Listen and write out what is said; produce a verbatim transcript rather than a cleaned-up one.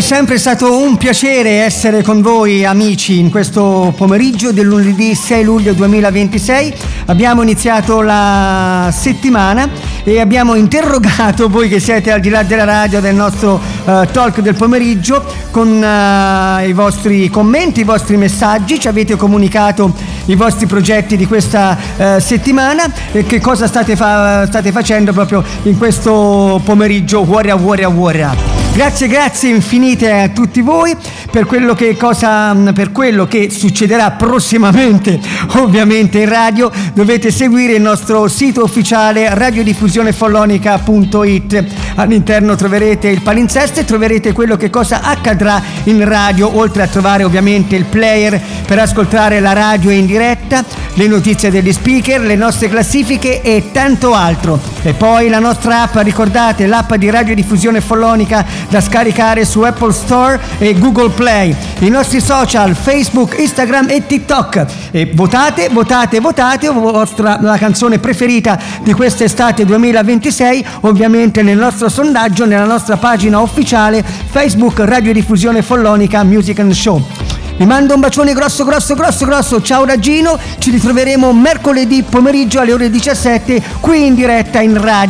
Come sempre è stato un piacere essere con voi amici in questo pomeriggio del lunedì sei luglio duemilaventisei. Abbiamo iniziato la settimana e abbiamo interrogato voi che siete al di là della radio del nostro uh, talk del pomeriggio con uh, i vostri commenti, i vostri messaggi. Ci avete comunicato i vostri progetti di questa uh, settimana e che cosa state, fa- state facendo proprio in questo pomeriggio. Warrior, warrior, warrior. Grazie, grazie infinite a tutti voi per quello che cosa per quello che succederà prossimamente. Ovviamente in radio dovete seguire il nostro sito ufficiale radiodiffusione follonica punto it. All'interno troverete il palinsesto e troverete quello che cosa accadrà in radio, oltre a trovare ovviamente il player per ascoltare la radio in diretta, le notizie degli speaker, le nostre classifiche e tanto altro. E poi la nostra app, ricordate l'app di Radiodiffusione Follonica da scaricare su Apple Store e Google Play, i nostri social Facebook, Instagram e TikTok. E votate, votate, votate vostra, la canzone preferita di quest'estate duemilaventisei, ovviamente nel nostro sondaggio, nella nostra pagina ufficiale Facebook Radiodiffusione Follonica Music and Show. Vi mando un bacione grosso grosso grosso grosso, ciao da Gino, ci ritroveremo mercoledì pomeriggio alle ore diciassette qui in diretta in radio.